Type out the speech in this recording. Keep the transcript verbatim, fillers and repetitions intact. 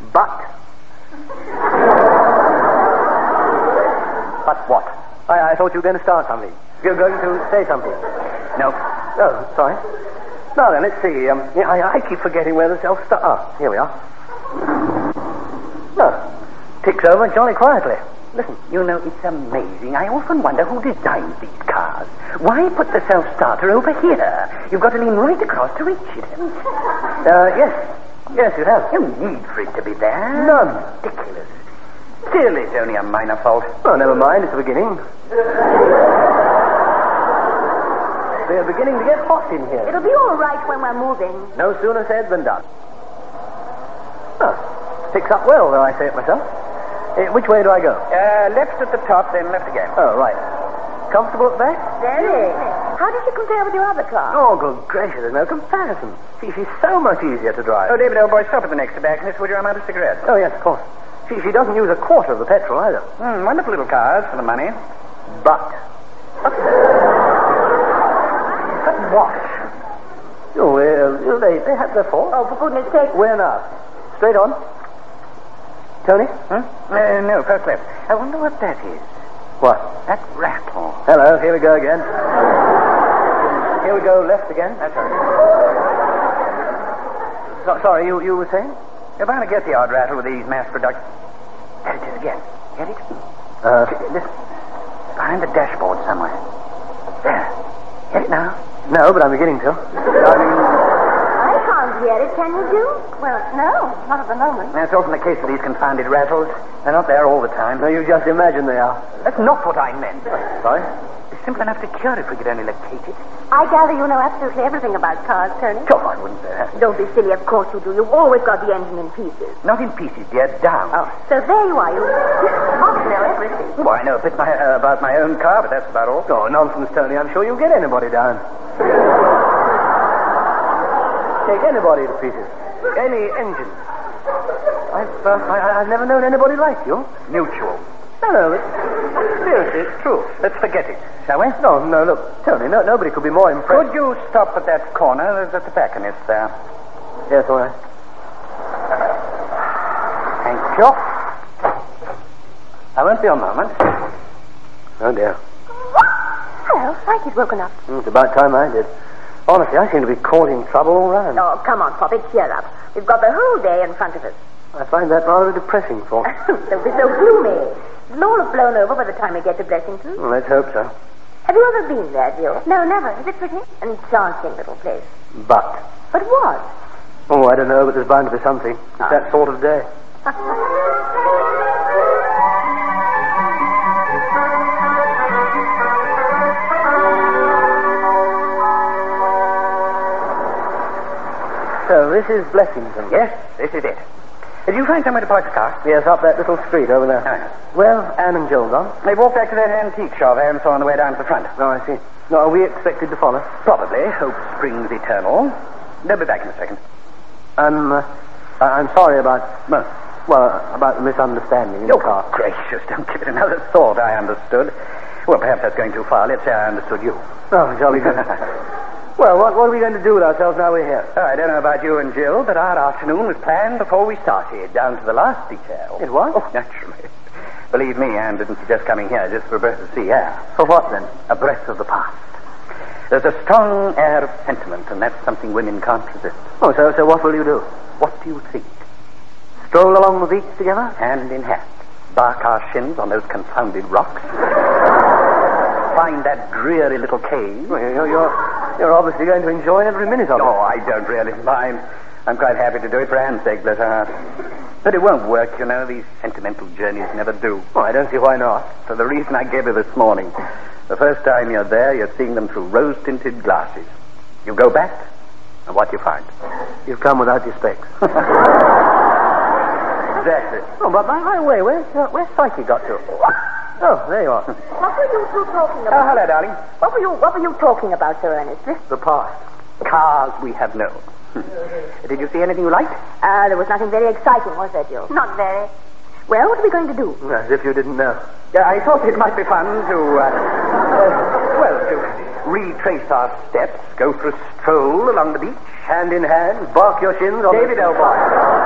But... But what? I, I thought you were going to start something. You're going to say something. No. Oh, sorry. Now then, let's see. Um, yeah, I, I keep forgetting where the self-start... Ah, here we are. No. Ticks over jolly quietly. Listen. You know, it's amazing. I often wonder who designed these cars. Why put the self-starter over here? You've got to lean right across to reach it. Uh, yes. Yes, you have. No need for it to be there. None. Ridiculous. Still, it's only a minor fault. Oh, never mind. It's the beginning. They're beginning to get hot in here. It'll be all right when we're moving. No sooner said than done. Oh, picks up well, though I say it myself. Uh, which way do I go? Uh, left at the top, then left again. Oh, right. Comfortable at the back? Very. How did you compare with your other car? Oh, good gracious, there's no comparison. See, she's so much easier to drive. Oh, David, old boy, stop at the next tobacconist. Would you? I'm out of cigarettes. Oh, yes, of course. She, she doesn't use a quarter of the petrol, either. Mm, wonderful little cars for the money. But... But what? Oh, uh, they, they have their fault. Oh, for goodness sake. Where now? Straight on. Tony? Huh? Uh, no, first left. I wonder what that is. What? That rattle. Hello, here we go again. Here we go, left again. That's right. So, sorry, you, you were saying? You're bound to get the odd rattle with these mass production. There it is again. Get it? Uh, Listen. Behind the dashboard somewhere. There. Get it now? No, but I'm beginning to. I mean... I can't hear it. Can you do? Well, no, not at the moment. That's often the case with these confounded rattles. They're not there all the time. No, you just imagine they are. That's not what I meant. Sorry? It's simple enough to cure if we could only locate it. I gather you know absolutely everything about cars, Tony. Oh, I wouldn't say that. Don't be silly, of course you do. You've always got the engine in pieces. Not in pieces, dear. Down. Oh, so there you are. You must know everything. Well, I know a bit my, uh, about my own car, but that's about all. Oh, nonsense, Tony. I'm sure you'll get anybody down. Take anybody to pieces. Any engine. I've, uh, I, I've never known anybody like you. Mutual. No, no, it's, seriously, it's true. Let's forget it, shall we? No, no, look, Tony, no, nobody could be more impressed. Could you stop at that corner? There's a tobacconist there. Yes, all right. Thank you. I won't be a moment. Oh, dear. Hello, Frankie's woken up. Mm, it's about time I did. Honestly, I seem to be causing trouble all round. Oh, come on, Poppy, cheer up. We've got the whole day in front of us. I find that rather a depressing thought. Don't be so gloomy. It'll all have blown over by the time we get to Blessington. Well, let's hope so. Have you ever been there, Jill? No, never. Is it pretty? Enchanting little place. But? But what? Oh, I don't know, but there's bound to be something. It's Ah. that sort of day. So, this is Blessington. Yes, this is it. Did you find somewhere to park the car? Yes, up that little street over there. Oh. Well, Anne and Joel gone. They walked back to that antique shop Anne saw on the way down to the front. Oh, I see. No, are we expected to follow? Probably. Hope springs eternal. They'll be back in a second. I'm, uh, I'm sorry about, Well, well, about the misunderstanding in oh, the car. gracious, don't give it another thought. I understood. Well, perhaps that's going too far. Let's say I understood you. Oh, jolly good. Well, what, what are we going to do with ourselves now we're here? Oh, I don't know about you and Jill, but our afternoon was planned before we started, down to the last detail. It was? Oh, naturally. Believe me, Anne didn't suggest coming here just for a breath of sea air. For what, then? A breath of the past. There's a strong air of sentiment, and that's something women can't resist. Oh, so, so what will you do? What do you think? Stroll along the beach together? Hand in hand. Bark our shins on those confounded rocks. Find that dreary little cave. Well, you're, you're, you're obviously going to enjoy every minute of it. Oh, I don't really mind. I'm quite happy to do it for Anne's sake, bless her heart. But it won't work, you know. These sentimental journeys never do. Oh, I don't see why not. For the reason I gave you this morning. The first time you're there, you're seeing them through rose-tinted glasses. You go back, and what you find? You've come without your specs. Exactly. Oh, but by the way, where's, uh, where's Psyche got to? Oh, there you are. What were you two talking Oh, about? hello, darling. What were you What were you talking about, Sir Ernest? The past. Cars we have known. Did you see anything you liked? Uh, there was nothing very exciting, was there, Jill? Not very. Well, what are we going to do? As if you didn't know. Yeah, I thought it might be fun to, uh, uh, well, to retrace our steps, go for a stroll along the beach. Hand in hand, bark your shins on... David Elboy.